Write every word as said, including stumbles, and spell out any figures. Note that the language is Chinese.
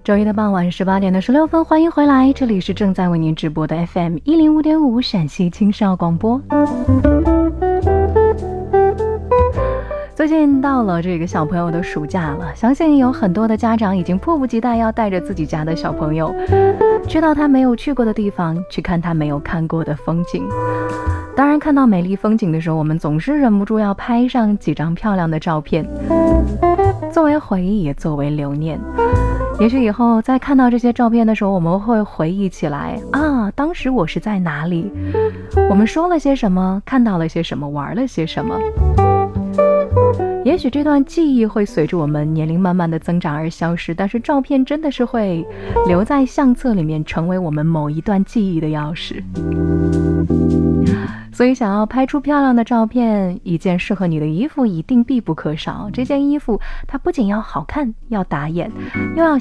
周一的傍晚十八点的十六分，欢迎回来，这里是正在为您直播的 F M 一零五点五陕西青少广播。最近到了这个小朋友的暑假了，相信有很多的家长已经迫不及待要带着自己家的小朋友去到他没有去过的地方，去看他没有看过的风景。当然看到美丽风景的时候，我们总是忍不住要拍上几张漂亮的照片，作为回忆也作为留念。也许以后在看到这些照片的时候，我们会回忆起来啊，当时我是在哪里，我们说了些什么，看到了些什么，玩了些什么。也许这段记忆会随着我们年龄慢慢的增长而消失，但是照片真的是会留在相册里面，成为我们某一段记忆的钥匙。所以想要拍出漂亮的照片，一件适合你的衣服一定必不可少。这件衣服它不仅要好看，要打眼，又要